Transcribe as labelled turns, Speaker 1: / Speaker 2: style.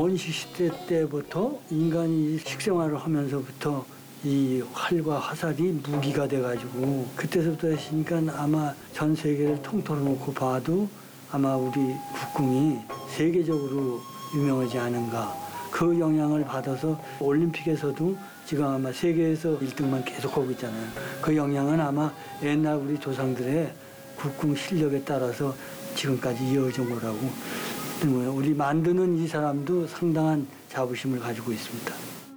Speaker 1: 원시 시대 때부터 인간이 식생활을 하면서부터 이 활과 화살이 무기가 돼가지고 그때서부터 했으니까 아마 전 세계를 통틀어 놓고 봐도 아마 우리 국궁이 세계적으로 유명하지 않은가. 그 영향을 받아서 올림픽에서도 지금 아마 세계에서 1등만 계속하고 있잖아요. 그 영향은 아마 옛날 우리 조상들의 국궁 실력에 따라서 지금까지 이어진 거라고. 우리 만드는 이 사람도 상당한 자부심을 가지고 있습니다.